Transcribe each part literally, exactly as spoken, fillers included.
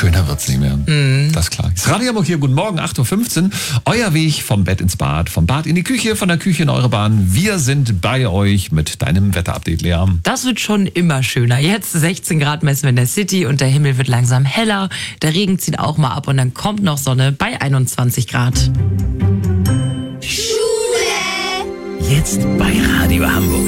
schöner wird's nicht mehr. Mhm. Das ist klar. Das Radio Hamburg hier, guten Morgen, acht Uhr fünfzehn. Euer Weg vom Bett ins Bad, vom Bad in die Küche, von der Küche in eure Bahn. Wir sind bei euch mit deinem Wetterupdate, Lea. Das wird schon immer schöner. Jetzt sechzehn Grad messen wir in der City und der Himmel wird langsam heller. Der Regen zieht auch mal ab und dann kommt noch Sonne bei einundzwanzig Grad. Schule! Jetzt bei Radio Hamburg.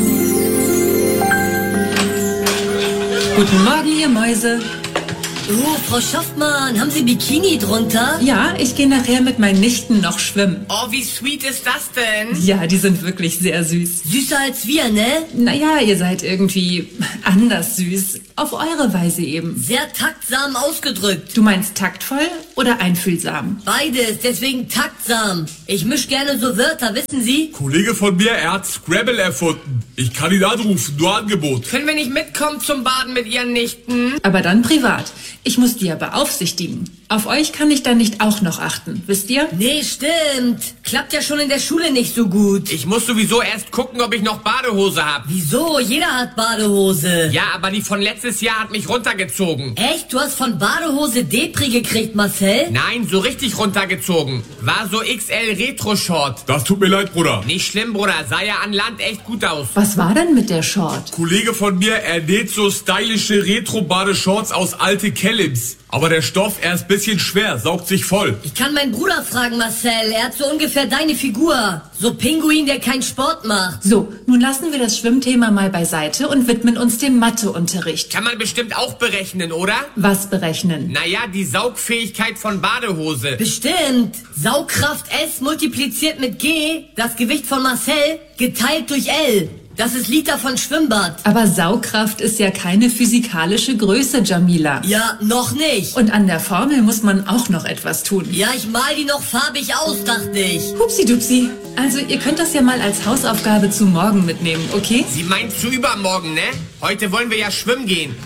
Guten Morgen, ihr Mäuse. Oh, Frau Schaffmann, haben Sie Bikini drunter? Ja, ich gehe nachher mit meinen Nichten noch schwimmen. Oh, wie sweet ist das denn? Ja, die sind wirklich sehr süß. Süßer als wir, ne? Naja, ihr seid irgendwie anders süß. Auf eure Weise eben. Sehr taktsam ausgedrückt. Du meinst taktvoll oder einfühlsam? Beides, deswegen taktsam. Ich misch gerne so Wörter, wissen Sie? Kollege von mir, er hat Scrabble erfunden. Ich kann ihn anrufen, nur Angebot. Können wir nicht mitkommen zum Baden mit Ihren Nichten? Aber dann privat. Ich muss die ja beaufsichtigen. Auf euch kann ich dann nicht auch noch achten, wisst ihr? Nee, stimmt. Klappt ja schon in der Schule nicht so gut. Ich muss sowieso erst gucken, ob ich noch Badehose hab. Wieso? Jeder hat Badehose. Ja, aber die von letztes Jahr hat mich runtergezogen. Echt? Du hast von Badehose Depri gekriegt, Marcel? Nein, so richtig runtergezogen. War so X L Retro-Short. Das tut mir leid, Bruder. Nicht schlimm, Bruder. Sah ja an Land echt gut aus. Was war denn mit der Short? Kollege von mir, er näht so stylische Retro-Badeshorts aus alte Kellims. Aber der Stoff, er ist ein bisschen schwer, saugt sich voll. Ich kann meinen Bruder fragen, Marcel. Er hat so ungefähr deine Figur. So Pinguin, der keinen Sport macht. So, nun lassen wir das Schwimmthema mal beiseite und widmen uns dem Matheunterricht. Kann man bestimmt auch berechnen, oder? Was berechnen? Naja, die Saugfähigkeit von Badehose. Bestimmt. Saugkraft S multipliziert mit G, das Gewicht von Marcel, geteilt durch L. Das ist Liter von Schwimmbad. Aber Saugkraft ist ja keine physikalische Größe, Jamila. Ja, noch nicht. Und an der Formel muss man auch noch etwas tun. Ja, ich mal die noch farbig aus, dachte ich. Hupsi-dupsi. Also, ihr könnt das ja mal als Hausaufgabe zu morgen mitnehmen, okay? Sie meint zu übermorgen, ne? Heute wollen wir ja schwimmen gehen.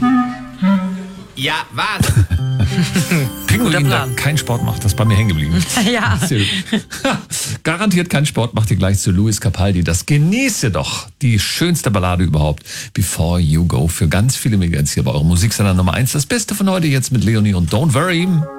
Ja, was? Pinguin, der keinen Sport macht, das ist bei mir hängen geblieben. Ja. Garantiert keinen Sport macht ihr gleich zu Louis Capaldi. Das genießt ihr doch. Die schönste Ballade überhaupt. Before You Go. Für ganz viele Mega jetzt hier bei eurem Musiksender Nummer eins. Das Beste von heute jetzt mit Leonie und Don't Worry.